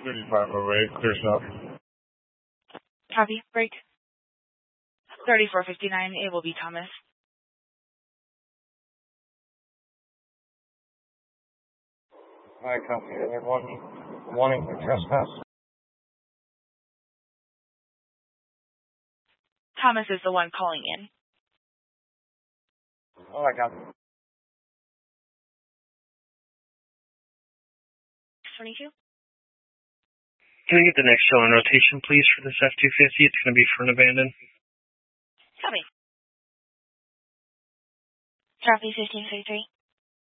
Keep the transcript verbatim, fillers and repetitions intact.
thirty-five oh eight, clear south. Copy. Break. thirty-four fifty-nine, it will be Thomas. Hi, copy. One, wanting to trespass. Thomas is the one calling in. Oh, I got it. twenty-two. Can we get the next show on rotation, please, for this F two fifty? It's going to be for an abandon. Copy. Copy, fifteen thirty-three.